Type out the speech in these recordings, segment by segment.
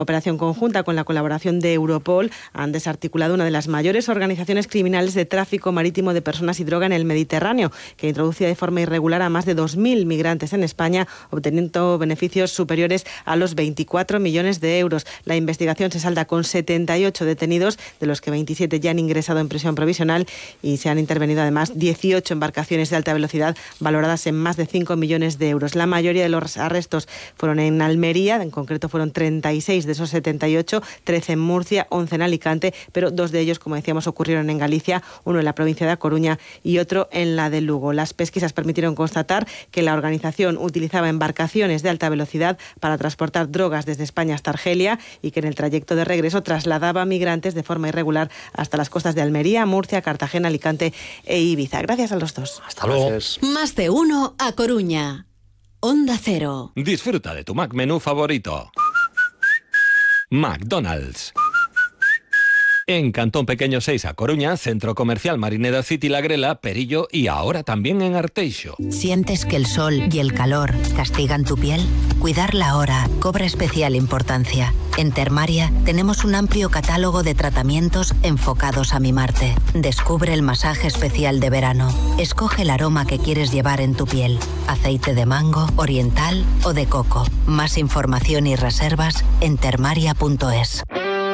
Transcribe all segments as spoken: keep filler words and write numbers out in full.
operación conjunta con la colaboración de Europol han desarticulado una de las mayores organizaciones criminales de tráfico marítimo de personas y droga en el Mediterráneo, que introducía de forma irregular a más de dos mil migrantes en España, obteniendo beneficios superiores a los veinticuatro millones de euros. La investigación se salda con setenta y ocho detenidos, de los que veintisiete ya han ingresado en prisión provisional, y se han intervenido además dieciocho embarcaciones de alta velocidad valoradas en más de cinco millones de euros. La mayoría de los arrestos fueron en Almería, en concreto fueron treinta y seis de esos setenta y ocho, trece en Murcia, once en Alicante, pero dos de ellos, como decíamos, ocurrieron en Galicia, uno en la provincia de A Coruña y otro en la de Lugo. Las pesquisas permitieron constatar que la organización utilizaba embarcaciones de alta velocidad para transportar drogas desde España hasta Argelia y que en el trayecto de regreso trasladaba migrantes de forma irregular hasta las costas de Almería, Murcia, Cartagena, Alicante e Ibiza. Gracias a los dos. Hasta luego. Gracias. Más de uno a Coruña. Onda Cero. Disfruta de tu Mac menú favorito. McDonald's. En Cantón Pequeño seis A Coruña, Centro Comercial Marineda City La Grela, Perillo y ahora también en Arteixo. ¿Sientes que el sol y el calor castigan tu piel? Cuidarla ahora cobra especial importancia. En Termaria tenemos un amplio catálogo de tratamientos enfocados a mimarte. Descubre el masaje especial de verano. Escoge el aroma que quieres llevar en tu piel. Aceite de mango, oriental o de coco. Más información y reservas en termaria punto es.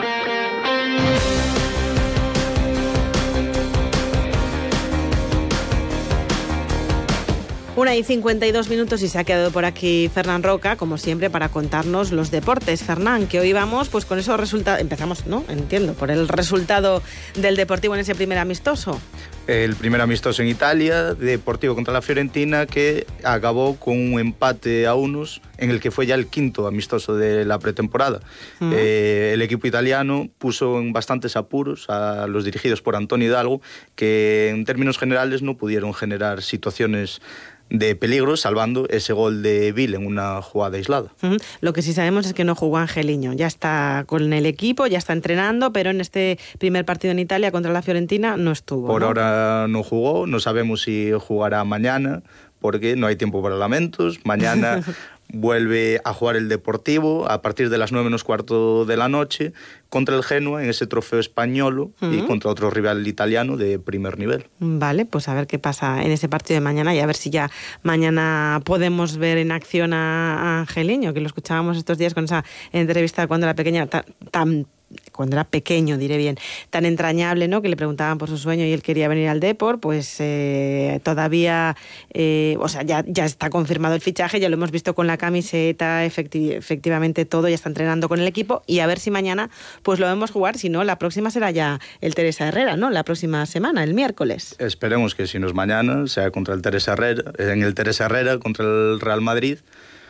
Una y cincuenta y dos minutos y se ha quedado por aquí Fernán Roca, como siempre, para contarnos los deportes. Fernán, que hoy vamos pues con esos resultados. Empezamos, ¿no? Entiendo, por el resultado del Deportivo en ese primer amistoso. El primer amistoso en Italia, Deportivo contra la Fiorentina, que acabó con un empate a unos, en el que fue ya el quinto amistoso de la pretemporada. Uh-huh. Eh, el equipo italiano puso en bastantes apuros a los dirigidos por Antonio Hidalgo, que en términos generales no pudieron generar situaciones de peligro, salvando ese gol de Vil en una jugada aislada. Uh-huh. Lo que sí sabemos es que no jugó Angeliño, ya está con el equipo, ya está entrenando, pero en este primer partido en Italia contra la Fiorentina no estuvo. Por ¿no? ahora no jugó, no sabemos si jugará mañana, porque no hay tiempo para lamentos. Mañana vuelve a jugar el Deportivo a partir de las nueve menos cuarto de la noche contra el Genoa en ese trofeo español uh-huh. y contra otro rival italiano de primer nivel. Vale, pues a ver qué pasa en ese partido de mañana y a ver si ya mañana podemos ver en acción a Angeliño, que lo escuchábamos estos días con esa entrevista cuando era pequeña, tan, tan cuando era pequeño, diré bien, tan entrañable, ¿no? Que le preguntaban por su sueño y él quería venir al Depor, pues eh, todavía, eh, o sea, ya, ya está confirmado el fichaje, ya lo hemos visto con la camiseta, efecti- efectivamente todo, ya está entrenando con el equipo y a ver si mañana pues lo vemos jugar, si no, la próxima será ya el Teresa Herrera, ¿no? La próxima semana, el miércoles. Esperemos que si no es mañana, sea contra el Teresa Herrera, en el Teresa Herrera, contra el Real Madrid.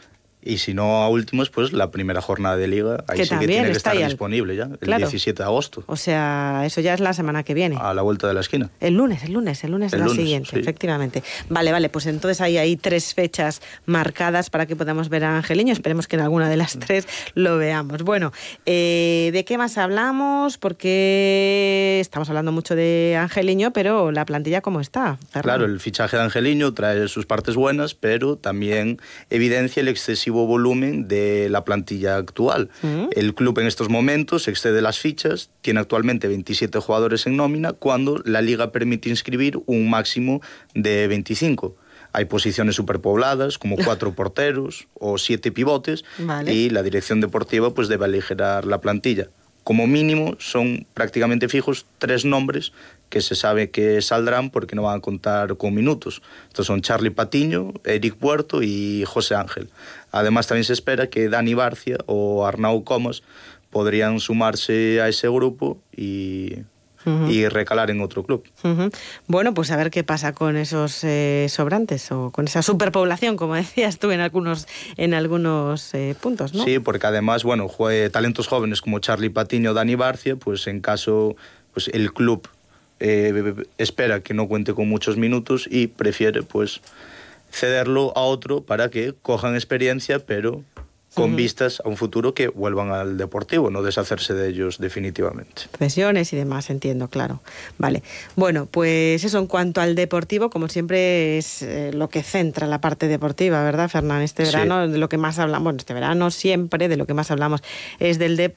Y si no a últimos, pues la primera jornada de Liga, ahí que sí que tiene que estar al... disponible ya, el claro. diecisiete de agosto. O sea, eso ya es la semana que viene. A la vuelta de la esquina. El lunes, el lunes, el lunes el de la lunes, siguiente, sí. Efectivamente. Vale, vale, pues entonces ahí hay tres fechas marcadas para que podamos ver a Angeliño. Esperemos que en alguna de las tres lo veamos. Bueno, eh, ¿de qué más hablamos? Porque estamos hablando mucho de Angeliño, pero la plantilla, ¿cómo está, Fernando? Claro, el fichaje de Angeliño trae sus partes buenas, pero también evidencia el excesivo volumen de de la plantilla actual. Uh-huh. El club en estos momentos excede las fichas, tiene actualmente veintisiete jugadores en nómina, cuando la Liga permite inscribir un máximo de veinticinco. Hay posiciones superpobladas, como cuatro porteros o siete pivotes, vale. Y la dirección deportiva pues debe aligerar la plantilla. Como mínimo son prácticamente fijos tres nombres que se sabe que saldrán porque no van a contar con minutos. Estos son Charly Patiño, Eric Puerto y José Ángel. Además también se espera que Dani Barcia o Arnau Comas podrían sumarse a ese grupo y... Uh-huh. y recalar en otro club. Uh-huh. Bueno, pues a ver qué pasa con esos eh, sobrantes o con esa superpoblación, como decías tú en algunos en algunos eh, puntos, ¿no? Sí, porque además, bueno, jue- talentos jóvenes como Charly Patiño o Dani Barcia, pues en caso, pues el club eh, espera que no cuente con muchos minutos y prefiere, pues, cederlo a otro para que cojan experiencia, pero con Ujú. vistas a un futuro que vuelvan al Deportivo, no deshacerse de ellos definitivamente. Cesiones y demás, entiendo, claro. Vale. Bueno, pues eso en cuanto al Deportivo, como siempre es eh, lo que centra la parte deportiva, ¿verdad, Fernán? Este Sí. verano, de lo que más hablamos, bueno, este verano siempre de lo que más hablamos es del Depor.